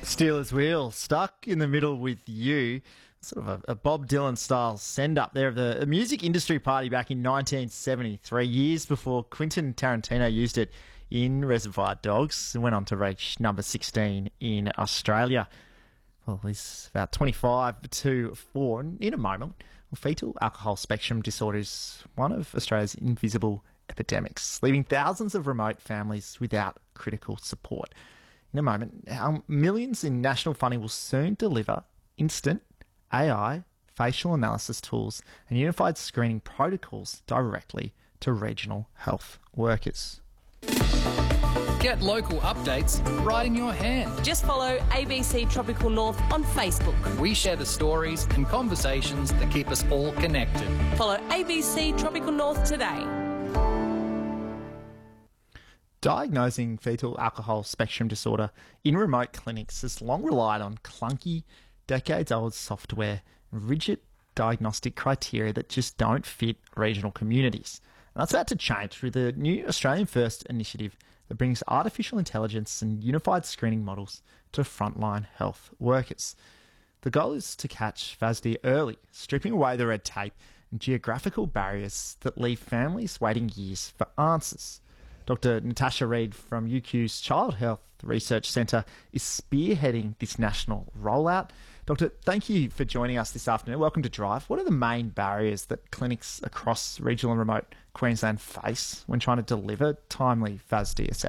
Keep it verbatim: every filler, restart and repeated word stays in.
Steelers Wheel, stuck in the middle with you. Sort of a, a Bob Dylan-style send-up there of the music industry party back in nineteen seventy-three, years before Quentin Tarantino used it in Reservoir Dogs and went on to reach number sixteen in Australia. Well, he's about twenty-five to four. And in a moment, well, fetal alcohol spectrum disorder is one of Australia's invisible epidemics, leaving thousands of remote families without critical support. In a moment, how millions in national funding will soon deliver instant A I, facial analysis tools and unified screening protocols directly to regional health workers. Get local updates right in your hand. Just follow A B C Tropical North on Facebook. We share the stories and conversations that keep us all connected. Follow A B C Tropical North today. Diagnosing fetal alcohol spectrum disorder in remote clinics has long relied on clunky, decades-old software and rigid diagnostic criteria that just don't fit regional communities. And that's about to change through the new Australian First initiative that brings artificial intelligence and unified screening models to frontline health workers. The goal is to catch F A S D early, stripping away the red tape and geographical barriers that leave families waiting years for answers. Doctor Natasha Reid from U Q's Child Health Research Centre is spearheading this national rollout. Doctor, thank you for joining us this afternoon. Welcome to Drive. What are the main barriers that clinics across regional and remote Queensland face when trying to deliver timely F A S D assessments?